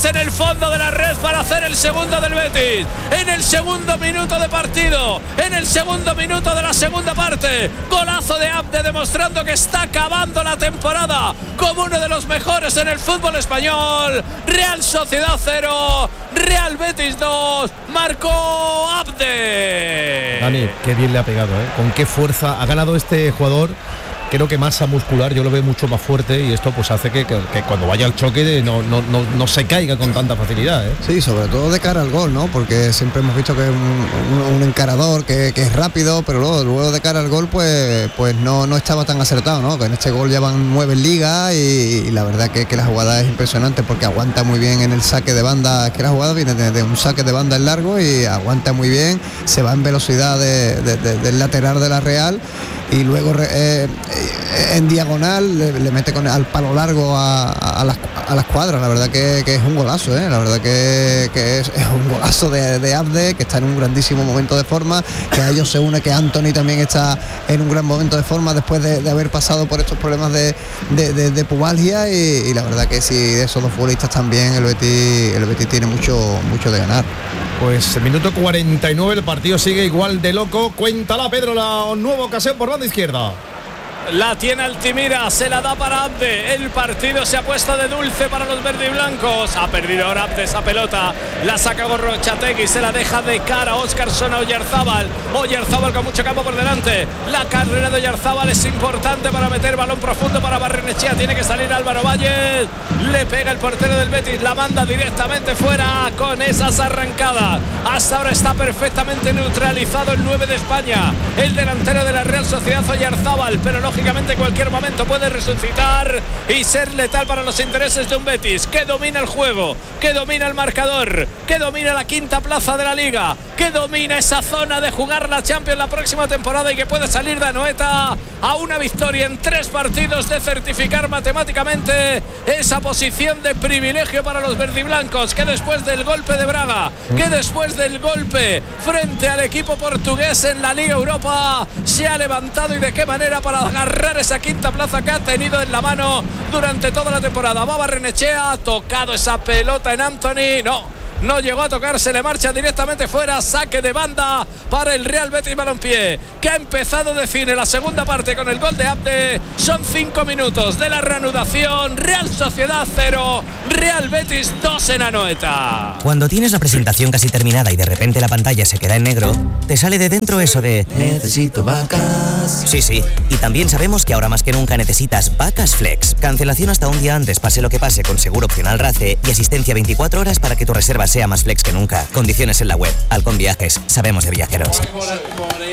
en el fondo de la red para hacer el segundo del Betis. En el segundo minuto de partido, en el segundo minuto de la segunda parte, golazo de Abde demostrando que está acabando la temporada como uno de los mejores en el fútbol español. Real Sociedad 0, Real Betis 2, marcó Abde. Dani, qué bien le ha pegado, ¿eh? Con qué fuerza ha ganado este jugador. Creo que masa muscular, yo lo veo mucho más fuerte y esto pues hace que cuando vaya al choque no se caiga con tanta facilidad, ¿eh? Sí, sobre todo de cara al gol, ¿no? Porque siempre hemos visto que es un encarador, que es rápido, pero luego de cara al gol pues no estaba tan acertado, ¿no? Que en este gol ya van 9 en liga y la verdad que la jugada es impresionante porque aguanta muy bien en el saque de banda. Es que la jugada viene de un saque de banda en largo y aguanta muy bien, se va en velocidad del lateral de la Real. Y luego en diagonal le mete al palo largo a las cuadras. La verdad que es un golazo, la verdad que es un golazo de Abde, que está en un grandísimo momento de forma, que a ellos se une que Anthony también está en un gran momento de forma después de haber pasado por estos problemas de pubalgia y la verdad que si de esos dos futbolistas también el Betis tiene mucho de ganar. Pues minuto 49, el partido sigue igual de loco. Cuéntala, Pedro, la nueva ocasión por banda izquierda. La tiene Altimira, se la da para Abde. El partido se ha puesto de dulce para los verdiblancos. Ha perdido ahora Abde esa pelota. La saca Gorrochategui, se la deja de cara Óscarson a Oyarzábal. Oyarzábal con mucho campo por delante. La carrera de Oyarzábal es importante para meter balón profundo para Barrenechea. Tiene que salir Álvaro Valles. Le pega el portero del Betis, la manda directamente fuera con esas arrancadas. Hasta ahora está perfectamente neutralizado el 9 de España, el delantero de la Real Sociedad Oyarzábal, pero lógicamente en cualquier momento puede resucitar y ser letal para los intereses de un Betis que domina el juego, que domina el marcador, que domina la quinta plaza de la Liga, que domina esa zona de jugar la Champions la próxima temporada y que puede salir de Anoeta a una victoria en 3 partidos, de certificar matemáticamente esa posición de privilegio para los verdiblancos, que después del golpe de Braga, que después del golpe frente al equipo portugués en la Liga Europa, se ha levantado y de qué manera para agarrar esa quinta plaza que ha tenido en la mano durante toda la temporada. Va Barrenechea, ha tocado esa pelota en Anthony, no llegó a tocar, se le marcha directamente fuera. Saque de banda para el Real Betis Balompié, que ha empezado de cine la segunda parte con el gol de Abde. Son 5 minutos de la reanudación. Real Sociedad 0, Real Betis 2 en Anoeta. Cuando tienes la presentación casi terminada y de repente la pantalla se queda en negro, te sale de dentro eso de necesito vacas. Sí, y también sabemos que ahora más que nunca necesitas Vacas Flex. Cancelación hasta un día antes, pase lo que pase, con seguro opcional RACE y asistencia 24 horas para que tu reserva sea más flex que nunca. Condiciones en la web. Halcón Viajes. Sabemos de viajeros.